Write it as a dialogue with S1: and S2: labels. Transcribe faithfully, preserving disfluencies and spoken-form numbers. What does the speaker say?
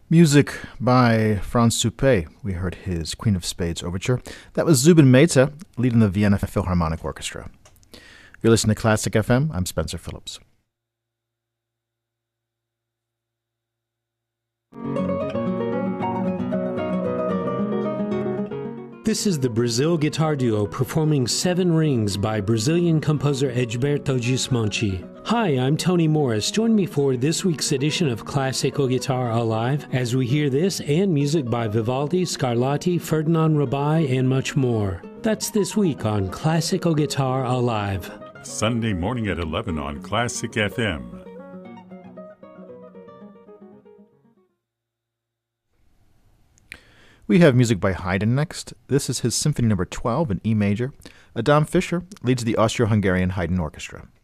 S1: Music by Franz Suppé. We heard his Queen of Spades overture. That was Zubin Mehta leading the Vienna Philharmonic Orchestra. You're listening to Classic F M. I'm Spencer Phillips.
S2: This is the Brazil Guitar Duo performing Seven Rings by Brazilian composer Egberto Gismonti. Hi, I'm Tony Morris. Join me for this week's edition of Classical Guitar Alive as we hear this and music by Vivaldi, Scarlatti, Ferdinand Rabai, and much more. That's this week on Classical Guitar Alive.
S3: Sunday morning at eleven on Classic F M.
S1: We have music by Haydn next. This is his Symphony Number twelve in E major. Adam Fischer leads the Austro-Hungarian Haydn Orchestra.